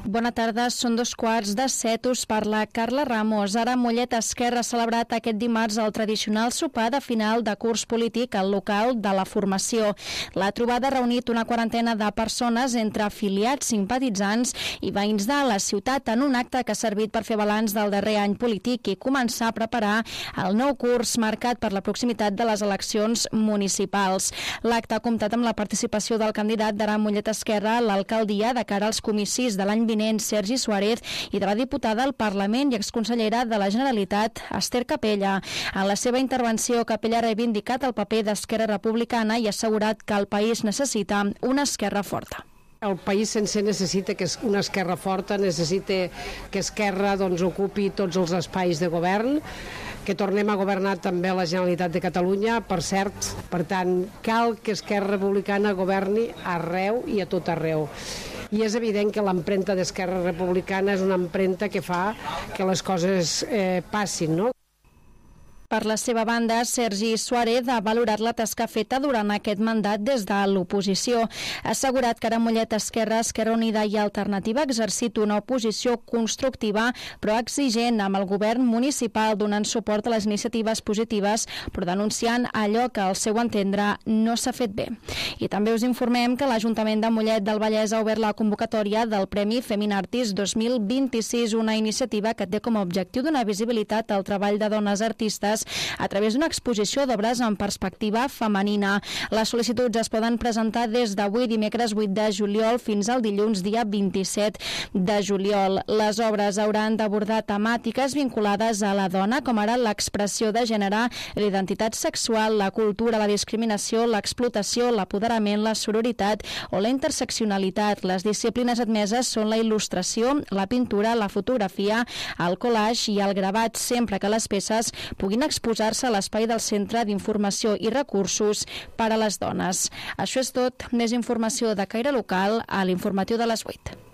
Bona tarda, són 2:15. Us parla Carla Ramos. Ara Mollet Esquerra ha celebrat aquest dimarts el tradicional sopar de final de curs polític al local de la formació. La trobada ha reunit una quarantena de persones entre afiliats, simpatitzants i veïns de la ciutat en un acte que ha servit per fer balanç del darrer any polític i començar a preparar el nou curs marcat per la proximitat de les eleccions municipals. L'acte ha comptat amb la participació del candidat d'Ara Mollet Esquerra a l'alcaldia de cara als comicis de l'any vinent, Sergi Suárez, i de la diputada al Parlament i exconsellera de la Generalitat, Esther Capella. En la seva intervenció, Capella ha reivindicat el paper d'Esquerra Republicana i ha assegurat que el país necessita una esquerra forta. El país sencer necessita que una esquerra forta, necessita que Esquerra ocupi tots els espais de govern, que tornem a governar també la Generalitat de Catalunya, per cert. Per tant, cal que Esquerra Republicana governi arreu i a tot arreu. I és evident que l'empremta d'Esquerra Republicana és una empremta que fa que les coses passin, no? Per la seva banda, Sergi Suárez ha valorat la tasca feta durant aquest mandat des de l'oposició. Ha assegurat que Ara Mollet Esquerra, Esquerra Unida i Alternativa ha exercit una oposició constructiva però exigent amb el govern municipal, donant suport a les iniciatives positives però denunciant allò que al seu entendre no s'ha fet bé. I també us informem que l'Ajuntament de Mollet del Vallès ha obert la convocatòria del Premi Feminartis 2026, una iniciativa que té com a objectiu donar visibilitat al treball de dones artistes a través d'una exposició d'obres en perspectiva femenina. Les sol·licituds es poden presentar des d'avui, dimecres 8 de juliol, fins al dilluns, dia 27 de juliol. Les obres hauran d'abordar temàtiques vinculades a la dona, com ara l'expressió de gènere, l'identitat sexual, la cultura, la discriminació, l'explotació, l'apoderament, la sororitat o la interseccionalitat. Les disciplines admeses són la il·lustració, la pintura, la fotografia, el collage i el gravat, sempre que les peces puguin exposar-se a l'espai del Centre d'Informació i Recursos per a les Dones. Això és tot. Més informació de caire local a l'informatiu de les 8.